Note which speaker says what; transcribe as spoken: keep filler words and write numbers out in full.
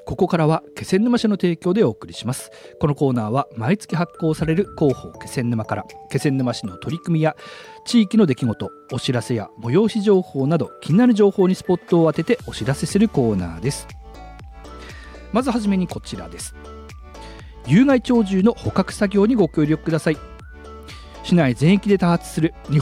Speaker 1: ここからは気仙沼市の提供でお送りします。このコーナーは毎月発行される広報気仙沼から気仙沼市の取り組みや地域の出来事、お知らせや催し情報など気になる情報にスポットを当ててお知らせするコーナーです。まずはじめにこちらです。有害鳥獣の捕獲作業にご協力ください。市内全域で多発する日